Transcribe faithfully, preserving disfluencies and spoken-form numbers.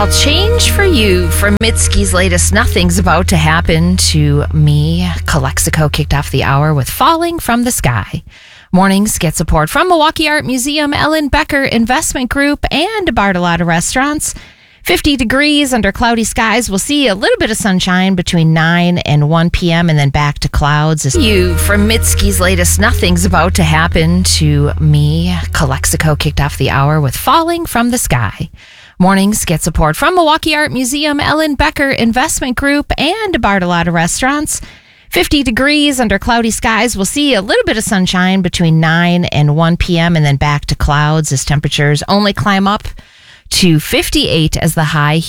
I'll change for you from Mitski's latest Nothing's About to Happen to Me. Calexico kicked off the hour with Falling from the Sky. Mornings get support from Milwaukee Art Museum, Ellen Becker Investment Group, and Bartolotta Restaurants. fifty degrees under cloudy skies. We'll see a little bit of sunshine between nine and one p.m. and then back to clouds. You from Mitski's latest Nothing's About to Happen to Me. Calexico kicked off the hour with Falling from the Sky. Mornings get support from Milwaukee Art Museum, Ellen Becker Investment Group, and Bartolotta Restaurants. fifty degrees under cloudy skies. We'll see a little bit of sunshine between nine and one p.m. and then back to clouds as temperatures only climb up to fifty-eight as the high.